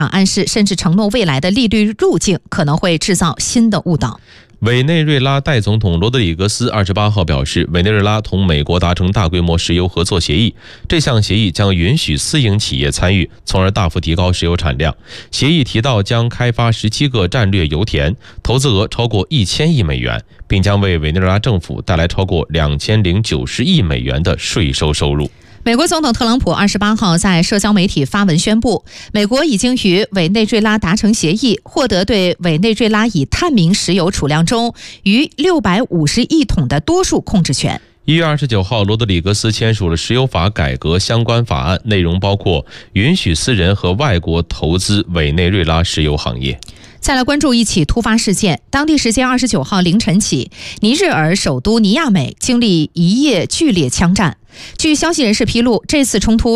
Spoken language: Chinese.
暗示甚至承诺未来的利率路径可能会制造新的误导。 委内瑞拉代总统罗德里格斯28号表示，委内瑞拉同美国达成大规模石油合作协议，这项协议将允许私营企业参与，从而大幅提高石油产量。协议提到将开发17个战略油田，投资额超过1000亿美元，并将为委内瑞拉政府带来超过2090亿美元的税收收入。 美国总统特朗普28号在社交媒体发文宣布，美国已经与委内瑞拉达成协议，获得对委内瑞拉以探明石油储量中逾650亿桶的多数控制权。 1月29号，罗德里格斯签署了石油法改革相关法案，内容包括允许私人和外国投资委内瑞拉石油行业。 再来关注一起突发事件，当地时间29号凌晨起，尼日尔首都尼亚美经历一夜剧烈枪战。据消息人士披露，这次冲突